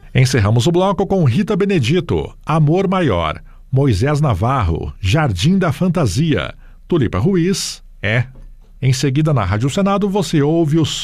Encerramos o bloco com Rita Benedito, Amor Maior, Moisés Navarro, Jardim da Fantasia, Tulipa Ruiz, Em seguida, na Rádio Senado, você ouve o